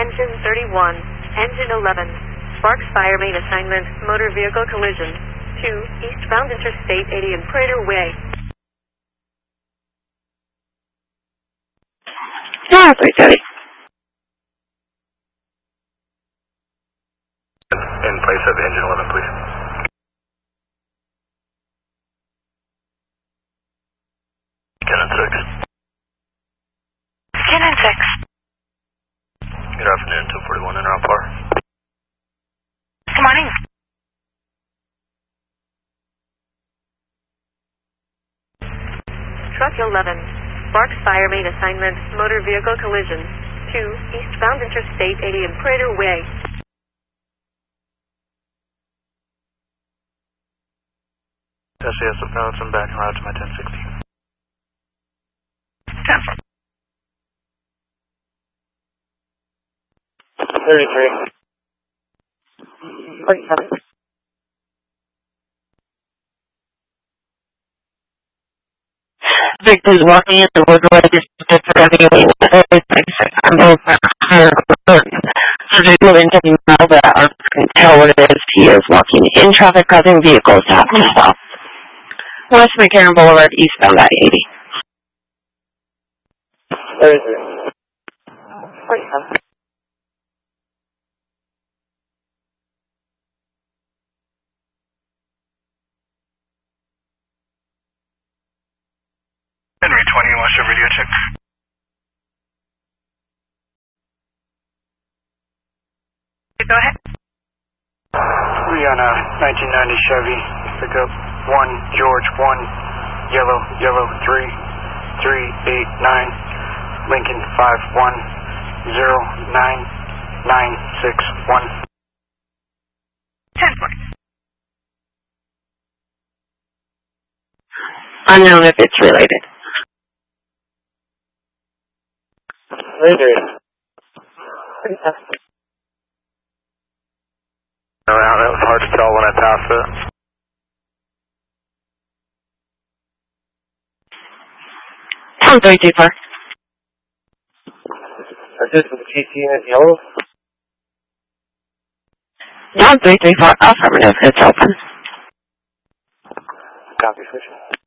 Engine 31, Engine 11, Sparks Fire Main Assignment, Motor Vehicle Collision, 2, eastbound Interstate 80 and Prater Way. Yeah, 330. In place of Engine 11, please. Cannon 6. Cannon 6. Good afternoon, 241 in route par. Good morning. Truck 11, Sparks Fire Main Assignment, Motor Vehicle Collision, 2, eastbound Interstate 80 and Prater Way. SAS of notes, I'm back en route to my 1060. 33. 47. Victor's walking in the woodway just running away with everything. I'm over 100%. So they go into the mile that I can tell what it is. He is walking in traffic, causing vehicles to have to stop. West McCarran Boulevard, eastbound at 80. 33. 47. Henry 20, watch your video check. Go ahead. We on a 1990 Chevy pickup 1 George 1 yellow 389 Lincoln 5109961. 10 points. Unknown if it's related. 33. 47. No, that was hard to tell when I passed it. Sounds very too far. Assist with the TC unit yellow. Sounds very too far. Affirmative. It's open. Copy, switch.